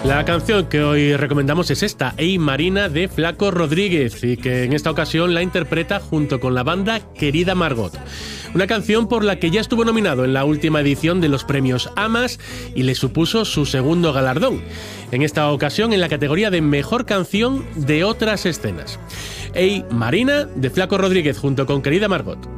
La canción que hoy recomendamos es esta, Ey Marina, de Flaco Rodríguez, y que en esta ocasión la interpreta junto con la banda Querida Margot. Una canción por la que ya estuvo nominado en la última edición de los premios AMAS y le supuso su segundo galardón, en esta ocasión en la categoría de Mejor Canción de Otras Escenas. Ey Marina, de Flaco Rodríguez junto con Querida Margot.